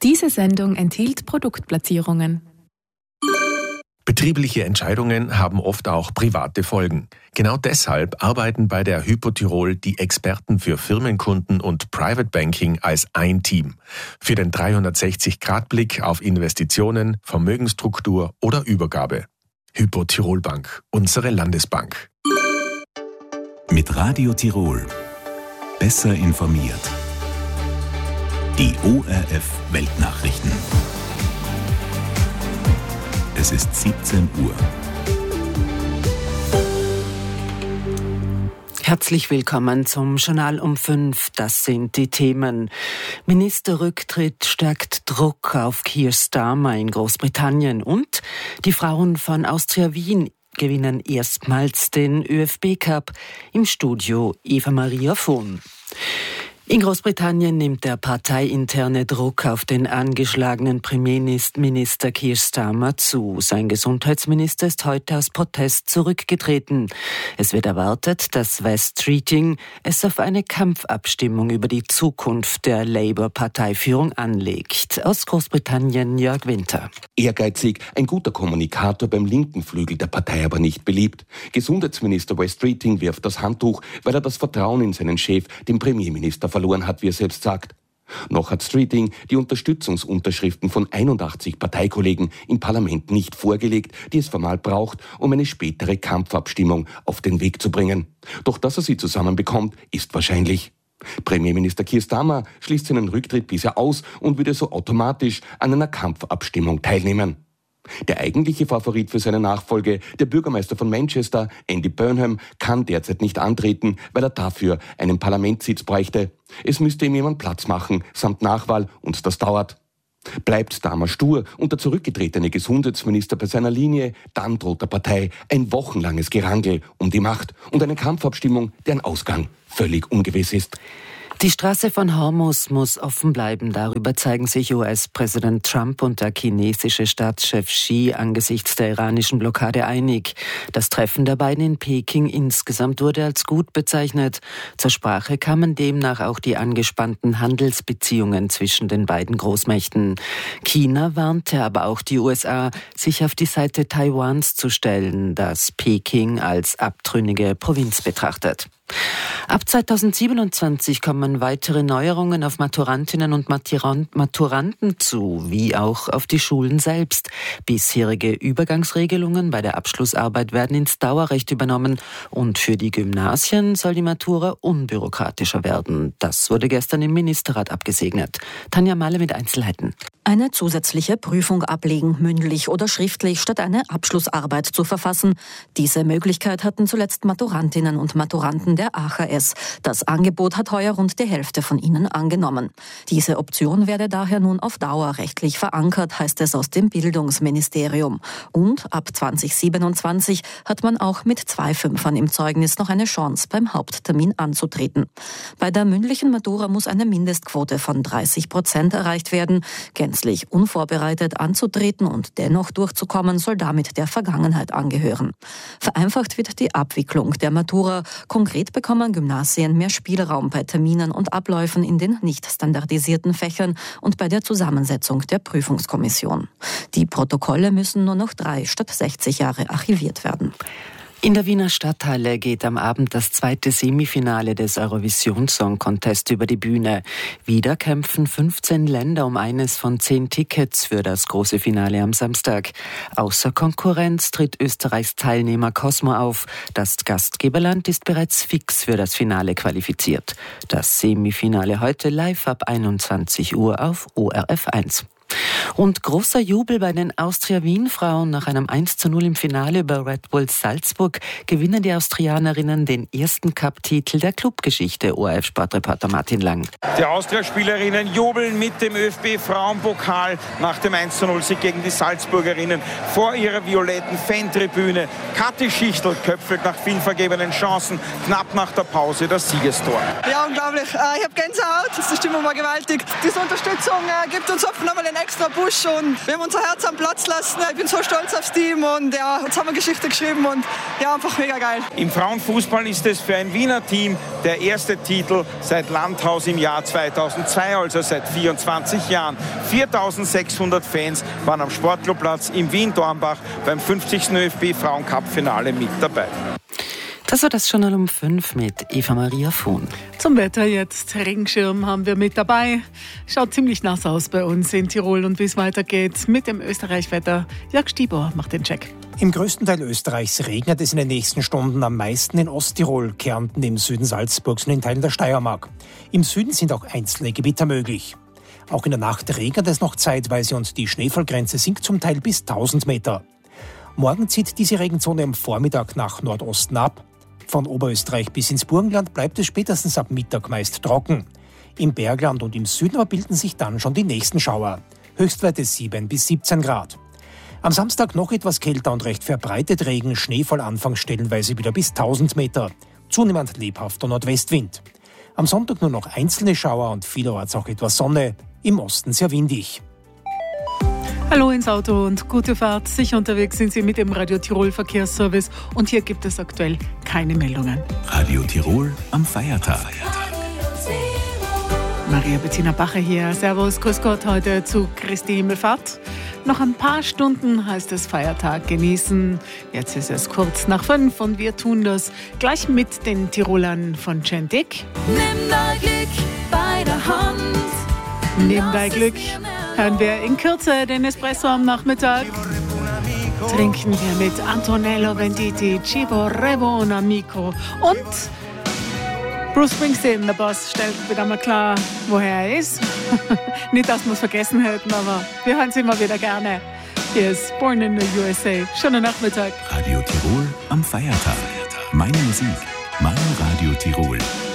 Diese Sendung enthielt Produktplatzierungen. Betriebliche Entscheidungen haben oft auch private Folgen. Genau deshalb arbeiten bei der Hypo Tirol die Experten für Firmenkunden und Private Banking als ein Team. Für den 360-Grad-Blick auf Investitionen, Vermögensstruktur oder Übergabe. Hypo Tirol Bank, unsere Landesbank. Mit Radio Tirol. Besser informiert. Die ORF Weltnachrichten. Es ist 17 Uhr. Herzlich willkommen zum Journal um 5. Das sind die Themen. Ministerrücktritt stärkt Druck auf Keir Starmer in Großbritannien und die Frauen von Austria Wien gewinnen erstmals den ÖFB Cup. Im Studio Eva Maria Vohn. In Großbritannien nimmt der parteiinterne Druck auf den angeschlagenen Premierminister Keir Starmer zu. Sein Gesundheitsminister ist heute aus Protest zurückgetreten. Es wird erwartet, dass West Streeting es auf eine Kampfabstimmung über die Zukunft der Labour-Parteiführung anlegt. Aus Großbritannien Jörg Winter. Ehrgeizig, ein guter Kommunikator beim linken Flügel der Partei aber nicht beliebt. Gesundheitsminister West Streeting wirft das Handtuch, weil er das Vertrauen in seinen Chef, den Premierminister, verloren hat, wie er selbst sagt. Noch hat Streeting die Unterstützungsunterschriften von 81 Parteikollegen im Parlament nicht vorgelegt, die es formal braucht, um eine spätere Kampfabstimmung auf den Weg zu bringen. Doch dass er sie zusammenbekommt, ist wahrscheinlich. Premierminister Keir Starmer schließt seinen Rücktritt bisher aus und würde so automatisch an einer Kampfabstimmung teilnehmen. Der eigentliche Favorit für seine Nachfolge, der Bürgermeister von Manchester, Andy Burnham, kann derzeit nicht antreten, weil er dafür einen Parlamentssitz bräuchte. Es müsste ihm jemand Platz machen, samt Nachwahl, und das dauert. Bleibt Starmer stur und der zurückgetretene Gesundheitsminister bei seiner Linie, dann droht der Partei ein wochenlanges Gerangel um die Macht und eine Kampfabstimmung, deren Ausgang völlig ungewiss ist. Die Straße von Hormuz muss offen bleiben. Darüber zeigen sich US-Präsident Trump und der chinesische Staatschef Xi angesichts der iranischen Blockade einig. Das Treffen der beiden in Peking insgesamt wurde als gut bezeichnet. Zur Sprache kamen demnach auch die angespannten Handelsbeziehungen zwischen den beiden Großmächten. China warnte aber auch die USA, sich auf die Seite Taiwans zu stellen, das Peking als abtrünnige Provinz betrachtet. Ab 2027 kommen weitere Neuerungen auf Maturantinnen und Maturanten zu, wie auch auf die Schulen selbst. Bisherige Übergangsregelungen bei der Abschlussarbeit werden ins Dauerrecht übernommen und für die Gymnasien soll die Matura unbürokratischer werden. Das wurde gestern im Ministerrat abgesegnet. Tanja Mahle mit Einzelheiten. Eine zusätzliche Prüfung ablegen, mündlich oder schriftlich, statt eine Abschlussarbeit zu verfassen. Diese Möglichkeit hatten zuletzt Maturantinnen und Maturanten der AHS. Das Angebot hat heuer rund die Hälfte von ihnen angenommen. Diese Option werde daher nun auf Dauer rechtlich verankert, heißt es aus dem Bildungsministerium. Und ab 2027 hat man auch mit 2 Fünfern im Zeugnis noch eine Chance, beim Haupttermin anzutreten. Bei der mündlichen Matura muss eine Mindestquote von 30% erreicht werden. Gänzlich unvorbereitet anzutreten und dennoch durchzukommen, soll damit der Vergangenheit angehören. Vereinfacht wird die Abwicklung der Matura. Konkret bekommen Gymnasien mehr Spielraum bei Terminen und Abläufen in den nicht standardisierten Fächern und bei der Zusammensetzung der Prüfungskommission. Die Protokolle müssen nur noch 3 statt 60 Jahre archiviert werden. In der Wiener Stadthalle geht am Abend das zweite Semifinale des Eurovision Song Contest über die Bühne. Wieder kämpfen 15 Länder um eines von 10 Tickets für das große Finale am Samstag. Außer Konkurrenz tritt Österreichs Teilnehmer Cosmo auf. Das Gastgeberland ist bereits fix für das Finale qualifiziert. Das Semifinale heute live ab 21 Uhr auf ORF 1. Und großer Jubel bei den Austria-Wien-Frauen. Nach einem 1:0 im Finale über Red Bull Salzburg gewinnen die Austrianerinnen den ersten Cup-Titel der Clubgeschichte. ORF-Sportreporter Martin Lang. Die Austria-Spielerinnen jubeln mit dem ÖFB-Frauenpokal nach dem 1:0-Sieg gegen die Salzburgerinnen vor ihrer violetten Fantribüne. Kathi Schichtel köpfelt nach vielen vergebenen Chancen knapp nach der Pause das Siegestor. Ja, unglaublich. Ich habe Gänsehaut. Die Stimmung war gewaltig. Diese Unterstützung gibt uns oft nochmal den extra Push. Busch und wir haben unser Herz am Platz lassen. Ich bin so stolz aufs Team und ja, jetzt haben wir Geschichte geschrieben und ja, einfach mega geil. Im Frauenfußball ist es für ein Wiener Team der erste Titel seit Landhaus im Jahr 2002, also seit 24 Jahren. 4.600 Fans waren am Sportclubplatz in Wien-Dornbach beim 50. ÖFB-Frauencup-Finale mit dabei. Das war das Journal um 5 mit Eva-Maria Fuhn. Zum Wetter jetzt. Regenschirm haben wir mit dabei. Schaut ziemlich nass aus bei uns in Tirol. Und wie es weitergeht mit dem Österreich-Wetter, Jörg Stieber macht den Check. Im größten Teil Österreichs regnet es in den nächsten Stunden am meisten in Osttirol, Kärnten, im Süden Salzburgs und in Teilen der Steiermark. Im Süden sind auch einzelne Gewitter möglich. Auch in der Nacht regnet es noch zeitweise und die Schneefallgrenze sinkt zum Teil bis 1000 Meter. Morgen zieht diese Regenzone am Vormittag nach Nordosten ab. Von Oberösterreich bis ins Burgenland bleibt es spätestens ab Mittag meist trocken. Im Bergland und im Süden aber bilden sich dann schon die nächsten Schauer. Höchstwerte 7 bis 17 Grad. Am Samstag noch etwas kälter und recht verbreitet Regen, Schneefall anfangs stellenweise wieder bis 1000 Meter. Zunehmend lebhafter Nordwestwind. Am Sonntag nur noch einzelne Schauer und vielerorts auch etwas Sonne. Im Osten sehr windig. Hallo ins Auto und gute Fahrt. Sicher unterwegs sind Sie mit dem Radio Tirol Verkehrsservice und hier gibt es aktuell keine Meldungen. Radio Tirol am Feiertag. Maria Bettina Bacher hier. Servus, grüß Gott, heute zu Christi Himmelfahrt. Noch ein paar Stunden heißt es Feiertag genießen. Jetzt ist es kurz nach 5 und wir tun das gleich mit den Tirolern von Gentik. Nimm dein Glück bei der Hand. Nimm dein Glück. Hören wir in Kürze den Espresso am Nachmittag. Trinken wir mit Antonello Venditti, Ci vorrevo un amico. Und Bruce Springsteen, der Boss, stellt wieder mal klar, woher er ist. Nicht, dass wir es vergessen hätten, aber wir hören es immer wieder gerne. Hier ist Born in the USA. Schönen Nachmittag. Radio Tirol am Feiertag. Meine Musik, mein Radio Tirol.